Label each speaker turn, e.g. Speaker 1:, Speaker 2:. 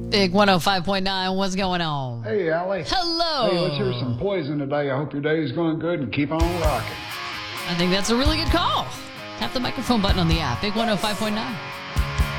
Speaker 1: Big 105.9. What's going on?
Speaker 2: Hey, Allie.
Speaker 1: Hello.
Speaker 2: Hey, let's hear some Poison today. I hope your day is going good and keep on rocking.
Speaker 1: I think that's a really good call. Tap the microphone button on the app. Big 105.9.